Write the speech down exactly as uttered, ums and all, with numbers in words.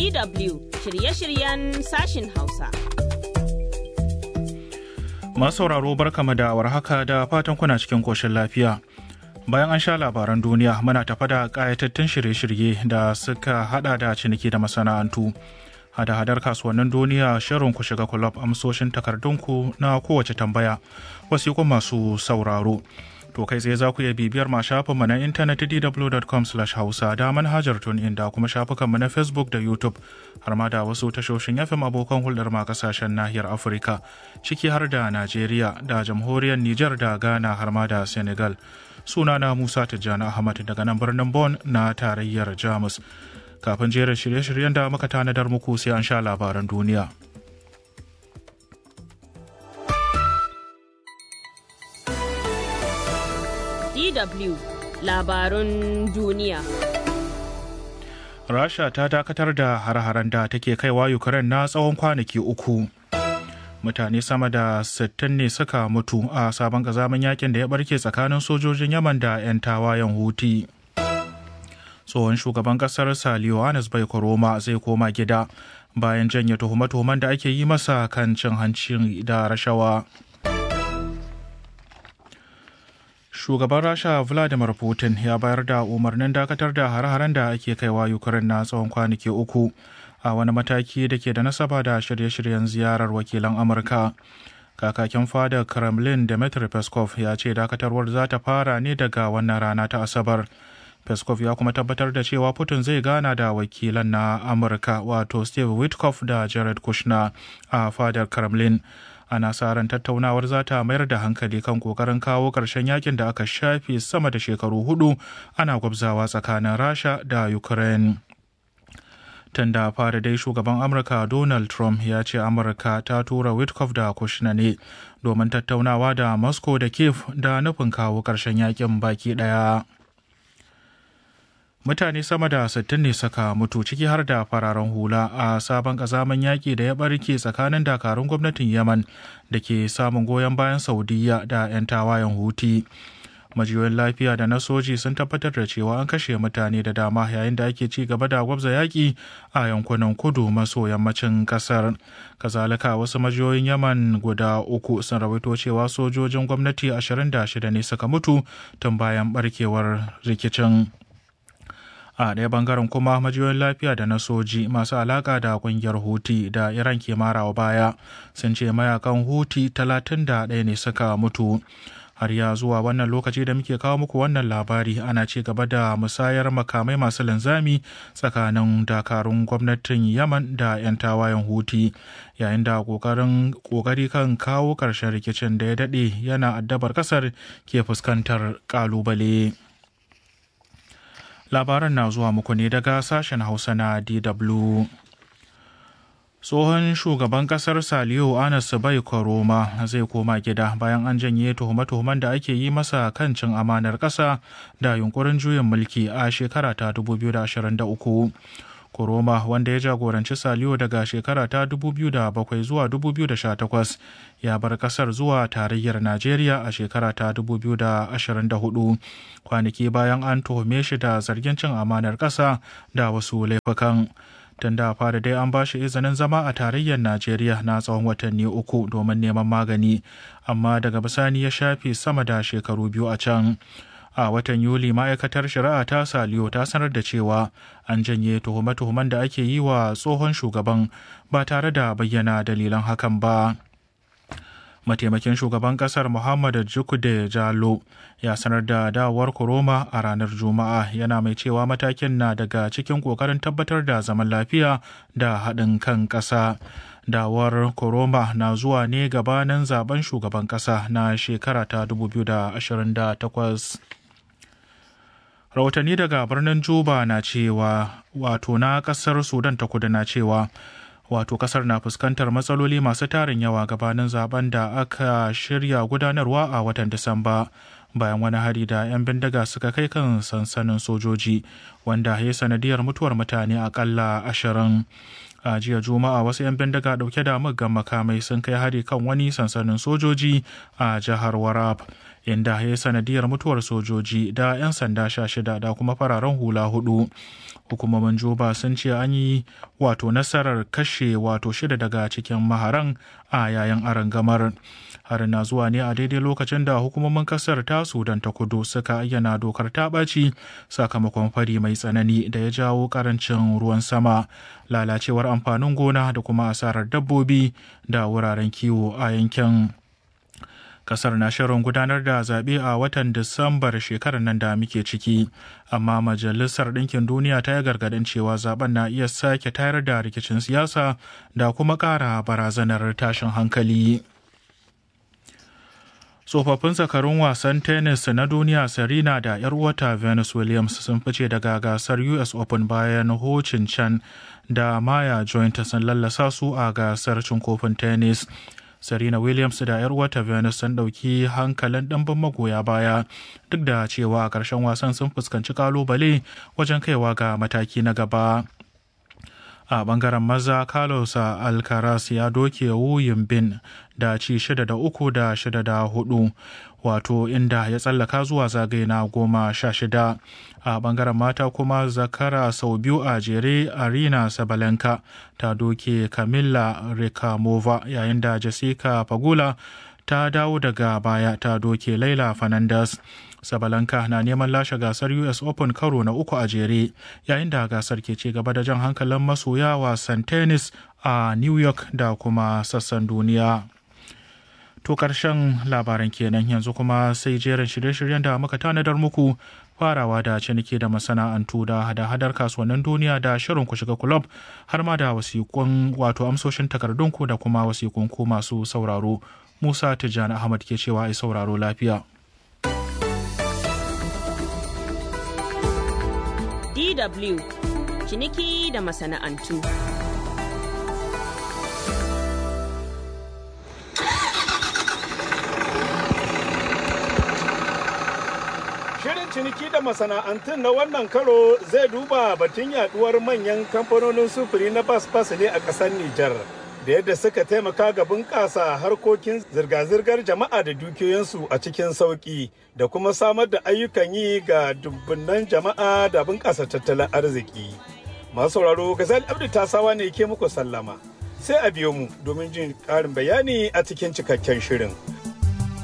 D W shirye-shiryen sashin Hausa. Masu sauraro barkama da warhaka da fatan kuna cikin koshin lafiya. Bayan an sha labaran duniya muna tafa da ƙayatattun shirye-shirye da suka hada da ciniki da masana'antu. Hada-hadar kasuwannin duniya, shirin ku shiga kulab, amsoshin takardunku na kowace tambaya, wasiƙun masu sauraro. To kai tsaye za ku iya bibiyar ma shafinmu na intanet d w dot com slash hausa da manhajar TuneIn da kuma shafukanmu na Facebook da YouTube har ma da wasu tashoshin F M abokan hulɗar ma kasashen nahiyar Afirka ciki har da Najeriya da jamhuriyar Nijar da Ghana har ma da Senegal. Sunana Musa Tijjani Ahmad daga nan birnin Bonn na tarayyar Jamus. Kafin jerin shirye-shiryen da muka tanadar muku sai an sha labaran duniya. D W labarun duniya. Rasha ta dakatar da har-haren da take kaiwa Ukraine na tsawon kwanaki uku. Mutane sama da sittin ne suka mutu a sabon kazamin yakin da ya barke tsakanin sojojin Yaman da 'yan tawayen Houthi. Tsohon shugaban kasar Saliyo Anas Bai Koroma zai koma gida bayan janye tuhume-tuhumen da ake yi masa kan cin hanci da rashawa. Shugaban Rasha Vladimir Putin ya bayar da umarnin dakatar da hare-haren da ake kaiwa Ukraine na tsawon kwanaki uku a wani mataki da ke da nasaba da shirye-shiryen ziyarar wakilan Amurka. Kakakin fadar Kremlin Dmitry Peskov ya ce dakatarwar za ta fara ne daga wannan rana ta Asabar. Peskov ya kuma tabbatar da cewa Putin zai gana da wakilan na Amurka wato Steve Witkoff da Jared Kushner a fadar Kremlin. Ana sa ran tattaunawar za ta mayar da hankali kan kokarin kawo ƙarshen yakin da aka shafe sama da shekaru hudu ana gwabzawa tsakanin Rasha da Ukraine. Tun da fara dai shugaban Amurka Donald Trump ya ce Amurka ta tura Witkoff da Kushner ne domin tattaunawa da Moscow da Kiev da nufin kawo ƙarshen yakin baki ɗaya. Mutane sama da sittin ne suka mutu ciki har da fararen hula a sabon kazaman yaƙi da ya barke tsakanin dakarun gwamnatin Yaman da ke samun goyon bayan Saudiya da 'yan tawayen Houthi. Majiyoyin lafiya da na soji sun tabbatar da cewa an kashe mutane da dama yayin da ake ci gaba da gwabza yaƙi a yankunan kudu maso yammacin ƙasar. Kazalika wasu majiyoyin Yaman guda uku sun rawaito cewa sojojin gwamnati ashirin da shida ne suka mutu tun bayan barkewar rikicin. A ɗaya bangaren kuma majiyoyin lafiya da na soji masu alaƙa da ƙungiyar Houthi da Iran ke marawa baya sun ce mayakan Houthi talatin da ɗaya ne suka mutu. Har ya zuwa wannan lokaci da muke kawo muku wannan labari ana ci gaba da musayar makamai masu linzami tsakanin dakarun gwamnatin Yaman da 'yan tawayen Houthi yayin da ƙoƙarin ƙoƙari kan kawo ƙarshen rikicin da ya daɗe yana addabar ƙasar ke fuskantar ƙalubale. Labaran na zuwa muku ne daga sashen Hausa na D W. Tsohon shugaban kasar Saliyo Anas Bai Koroma zai koma gida bayan an janye tuhume-tuhumen da ake yi masa kan cin amanar ƙasa da yunkurin juyin mulki a shekara ta dubu biyu da ashirin da uku. Koroma wanda ya jagoranci Saliyo daga shekara ta dubu biyu da bakwai zuwa dubu biyu da sha takwas ya bar kasar zuwa tarayyar Najeriya a shekara ta dubu biyu da ashirin da hudu kwanaki bayan an tuhume shi da zargin cin amanar ƙasa da wasu laifukan. Tun da fara dai an ba shi izinin zama a tarayyar Najeriya na tsawon watanni uku domin neman magani, amma daga bisani ya shafe sama da shekaru biyu a can. A watan Yuli ma'aikatar shari'a ta Saliyo ta sanar da cewa an janye tuhume-tuhumen da ake yi wa tsohon shugaban ba tare da bayyana dalilan hakan ba. Mataimakin shugaban kasar Muhammad Jukude Jalo ya sanar da dawowar Koroma a ranar Juma'a, yana mai cewa matakin na daga cikin kokarin tabbatar da zaman lafiya da haɗin kan ƙasa. Dawowar Koroma na zuwa ne gabanin zaben shugaban ƙasa na shekara ta dubu biyu da ashirin da takwas. Rahotanni daga birnin Juba na cewa wato na kasar Sudan ta kudu na cewa wato kasar na fuskantar matsaloli masu tarin yawa gabanin zaben da aka shirya gudanarwa a watan Disamba bayan wani hari da 'yan bindiga suka kai kan sansanin sojoji wanda ya sanadiyar mutuwar mutane akalla ashirin. A jiya Juma'a wasu 'yan bindiga dauke da muggan makamai sun kai hari kan wani sansanin sojoji a jihar Warab inda ya sanadiyar mutuwar sojoji da 'yan sanda sha shida da kuma fararen hula hudu. Hukumomin Juba sun ce an yi wato nasarar kashe wato shida daga cikin maharan a yayin arangamar. Harin na zuwa ne a daidai lokacin da hukumomin kasar ta Sudan ta kudu suka ayyana dokar ta ɓaci sakamakon fari mai tsanani da ya jawo karancin ruwan sama, lalacewar amfanin gona da kuma asarar dabbobi da wuraren kiwo a yankin. Kasar na shirin gudanar da zaɓe a watan Disambar shekarar nan da muke ciki, amma Majalisar Ɗinkin Duniya ta yi gargaɗin cewa zaben na iya sake tayar da rikicin siyasa da kuma ƙara barazanar tashin hankali. Tsofaffin zakarun wasan tennis na duniya Serena da 'yar uwata Venus Williams sun fice daga gasar U S Open bayan Ho Chin Chan da Maya Joint sun lallasa su a gasar cin kofin tennis. Serena Williams da 'yar wata Venus sun ɗauki hankalin ɗimbin magoya baya duk da cewa a ƙarshen wasan sun fuskanci kalubale wajen kaiwa ga mataki na gaba. A ɓangaren maza, Carlos Alcaraz ya doke Wu Yinbin da ci shida da uku da shida da hudu, wato inda ya tsallaka zuwa zagaye na goma sha shida. A ɓangaren mata kuma zakara sau biyu a jere Arina Sabalenka ta doke Kamila Rikamova, yayin da Jessica Pagula ta dawo daga baya ta doke Laila Fernandez. Sabalenka na neman lashe gasar U S Open karo na uku a jere, yayin da gasar ke ci gaba da jan hankalin masoya wasan tennis a New York da kuma sassan duniya. To karshen labaran kenan, yanzu kuma sai jerin shirye-shiryen da muka tanadar muku, farawa da ciniki da masana'antu da hada-hadar kasuwannin duniya da shirin ku shiga kulob, har ma da wasiƙun wato amsoshin takardunku da kuma wasiƙun ku masu sauraro. Musa Tijjani Ahmad ke cewa ai sauraro lafiya. D W ciniki da masana'antu. Shirin ciniki da masana'antun na wannan karo zai duba batun yaduwar manyan kamfanonin sufuri na bas-bas ne a ƙasar Nijar, da yadda suka taimaka ga bunƙasa harkokin zirga-zirgar jama'a da dukiyoyinsu a cikin sauƙi, da kuma samar da ayyukan yi ga dubbunan jama'a da bunƙasa tattalin arziki. Masu sauraro, Gazali Abdu Tasawa ne ke muku sallama. Sai a biyo mu domin jin ƙarin bayani a cikin cikakken shirin.